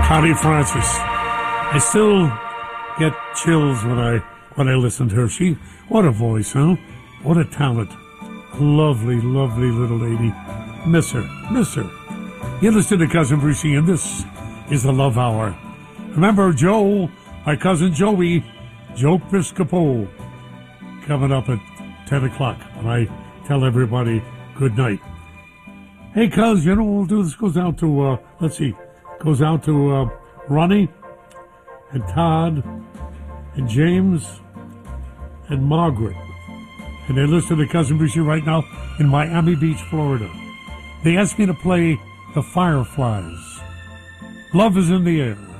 Connie Francis. I still get chills when I listen to her. What a voice, huh? What a talent. Lovely, lovely little lady. Miss her. You listen to Cousin Brucey, and this is the Love Hour. Remember Joe, my cousin Joey, Joe Piscopo, coming up at 10 o'clock when I tell everybody good night. Hey, cuz, we'll do this. Goes out to, goes out to Ronnie and Todd and James and Margaret. And they listen to Cousin Brucey right now in Miami Beach, Florida. They asked me to play the Fireflies. Love is in the air.